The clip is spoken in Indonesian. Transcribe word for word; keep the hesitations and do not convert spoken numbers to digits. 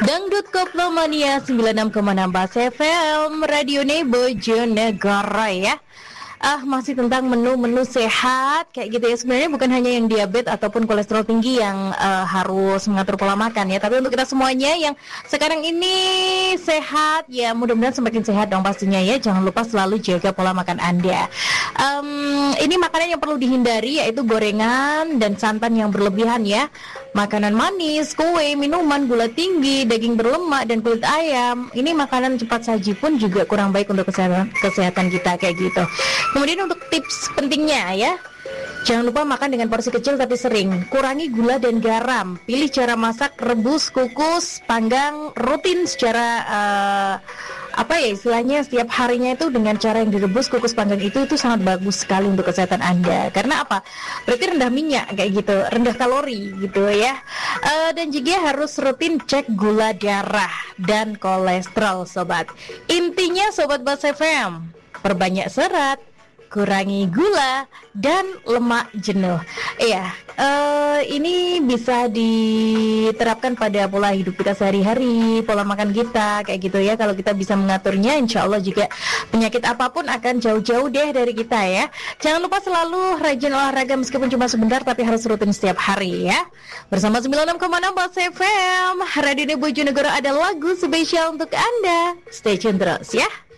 Dangdut Koplo Mania sembilan puluh enam koma enam F M Radio Bojonegoro ya. Ah, masih tentang menu-menu sehat kayak gitu ya. Sebenarnya bukan hanya yang diabetes ataupun kolesterol tinggi yang uh, harus mengatur pola makan ya, tapi untuk kita semuanya yang sekarang ini sehat ya, mudah-mudahan semakin sehat dong pastinya ya. Jangan lupa selalu jaga pola makan Anda. Um, ini makanan yang perlu dihindari yaitu gorengan dan santan yang berlebihan ya. Makanan manis, kue, minuman, gula tinggi, daging berlemak dan kulit ayam. Ini makanan cepat saji pun juga kurang baik untuk kesehatan kesehatan kita kayak gitu. Kemudian untuk tips pentingnya ya, jangan lupa makan dengan porsi kecil tapi sering. Kurangi gula dan garam. Pilih cara masak, rebus, kukus, panggang, rutin secara uh, apa ya istilahnya setiap harinya itu dengan cara yang direbus, kukus, panggang itu itu sangat bagus sekali untuk kesehatan Anda. Karena apa? Berarti rendah minyak kayak gitu, rendah kalori gitu ya. Uh, dan juga harus rutin cek gula darah dan kolesterol sobat. Intinya sobat Bas F M, perbanyak serat, kurangi gula dan lemak jenuh. Iya, uh, ini bisa diterapkan pada pola hidup kita sehari-hari, pola makan kita kayak gitu ya. Kalau kita bisa mengaturnya, insya Allah juga penyakit apapun akan jauh-jauh deh dari kita ya. Jangan lupa selalu rajin olahraga meskipun cuma sebentar, tapi harus rutin setiap hari ya. Bersama sembilan puluh enam koma enam F M Radio Bojonegoro ada lagu spesial untuk Anda. Stay tune terus ya.